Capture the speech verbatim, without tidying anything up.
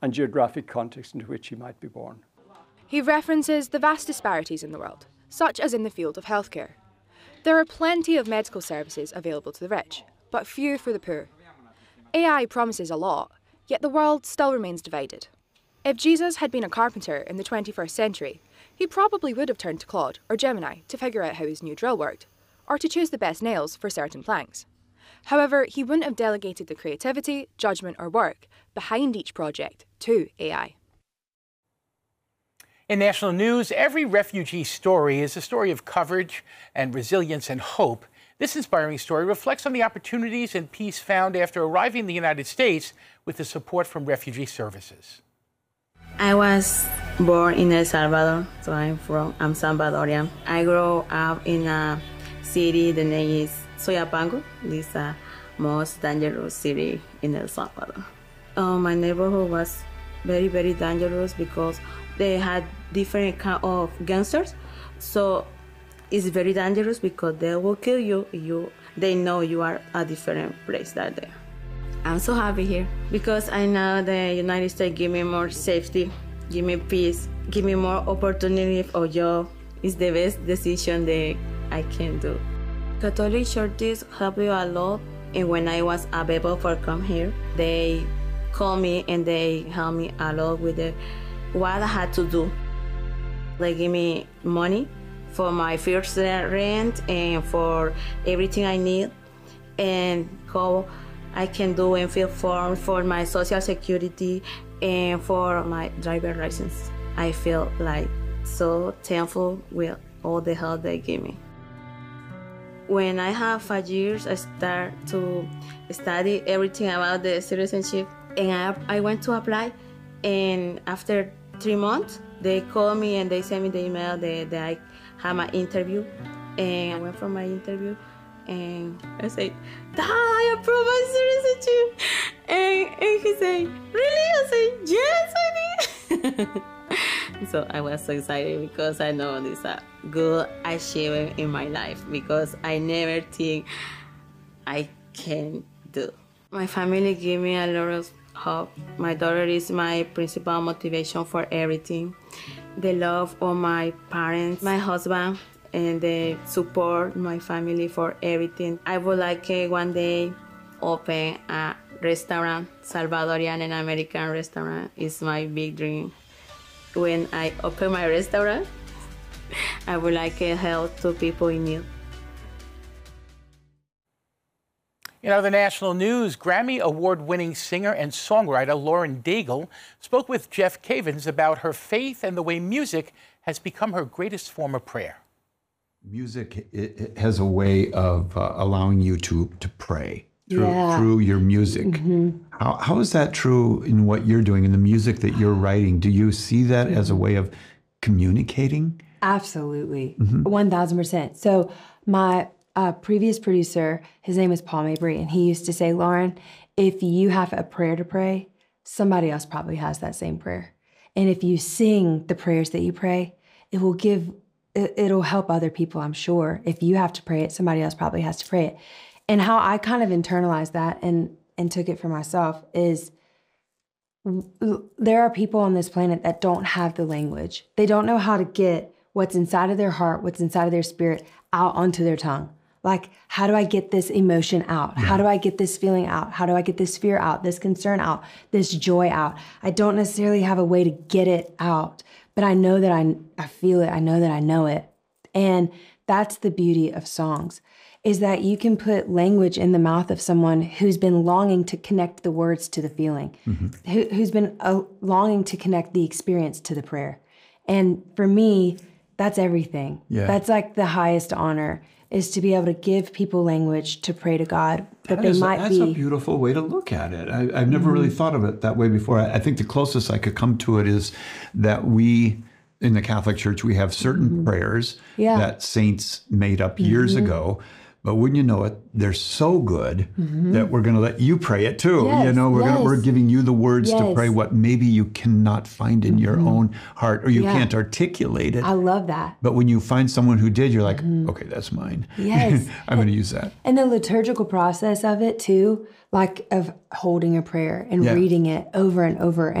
and geographic context into which he might be born. He references the vast disparities in the world, such as in the field of healthcare. There are plenty of medical services available to the rich, but few for the poor. A I promises a lot, yet the world still remains divided. If Jesus had been a carpenter in the twenty-first century, he probably would have turned to Claude or Gemini to figure out how his new drill worked, or to choose the best nails for certain planks. However, he wouldn't have delegated the creativity, judgment or work behind each project to A I. In national news, every refugee story is a story of courage and resilience and hope. This inspiring story reflects on the opportunities and peace found after arriving in the United States with the support from refugee services. I was born in El Salvador, so I'm from I'm Salvadorian. I grew up in a city, the name is Soyapango. This is the most dangerous city in El Salvador. Uh, my neighborhood was very, very dangerous because they had different kind of gangsters. So it's very dangerous because they will kill you. You, they know you are a different place that day. I'm so happy here because I know the United States give me more safety, give me peace, give me more opportunity for job. It's the best decision that I can do. Catholic churches help you a lot, and when I was available for come here, they call me and they help me a lot with the, what I had to do. They give me money for my first rent and for everything I need, and how I can do and fill forms for my social security and for my driver license. I feel like so thankful with all the help they give me. When I have five years, I start to study everything about the citizenship, and I, I went to apply, and after three months, they called me and they sent me the email that, that I had my interview, and I went for my interview, and I said, Dad, I approve my citizenship, and, and he said, really? I said, yes, I did. So I was so excited because I know this is a good achievement in my life because I never think I can do. My family gave me a lot of hope. My daughter is my principal motivation for everything. The love of my parents, my husband, and the support my family for everything. I would like uh, one day open a restaurant, Salvadorian and American restaurant. It's my big dream. When I open my restaurant, I would like to help to people in need. In other national news, Grammy Award-winning singer and songwriter Lauren Daigle spoke with Jeff Cavins about her faith and the way music has become her greatest form of prayer. Music it, it has a way of uh, allowing you to, to pray through, yeah. through your music. Mm-hmm. How, how is that true in what you're doing, in the music that you're writing? Do you see that mm-hmm. as a way of communicating? Absolutely, mm-hmm. one thousand percent. So my uh, previous producer, his name is Paul Mabry, and he used to say, Lauren, if you have a prayer to pray, somebody else probably has that same prayer. And if you sing the prayers that you pray, it will give, it, it'll help other people, I'm sure. If you have to pray it, somebody else probably has to pray it. And how I kind of internalized that and, and took it for myself is there are people on this planet that don't have the language. They don't know how to get what's inside of their heart, what's inside of their spirit out onto their tongue. Like, how do I get this emotion out? Yeah. How do I get this feeling out? How do I get this fear out, this concern out, this joy out? I don't necessarily have a way to get it out, but I know that I, I feel it. I know that I know it. And that's the beauty of songs, is that you can put language in the mouth of someone who's been longing to connect the words to the feeling, mm-hmm. who, who's been uh, longing to connect the experience to the prayer. And for me, that's everything. Yeah. That's like the highest honor, is to be able to give people language to pray to God, that, that they is, might that's be. That's a beautiful way to look at it. I, I've never mm-hmm. really thought of it that way before. I, I think the closest I could come to it is that we, in the Catholic Church, we have certain mm-hmm. prayers yeah. that saints made up years mm-hmm. ago. But wouldn't you know it, they're so good mm-hmm. that we're going to let you pray it too. Yes, you know, we're yes. gonna, we're giving you the words yes. to pray what maybe you cannot find in mm-hmm. your own heart, or you yeah. can't articulate it. I love that. But when you find someone who did, you're like, mm-hmm. okay, that's mine. Yes. I'm going to use that. And the liturgical process of it too, like of holding a prayer and yeah. reading it over and over.